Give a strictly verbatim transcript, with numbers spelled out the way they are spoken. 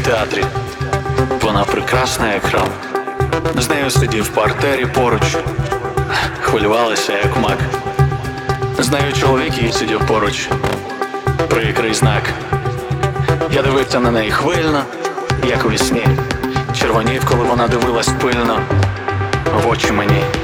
театрі. Вона прекрасна, як храм. З нею сидів в партері поруч, хвилювалася, як мак. З нею чоловік їй сидів поруч, прикрий знак. Я дивився на неї хвильно, як у вісні. Червонів, коли вона дивилась пильно в очі мені.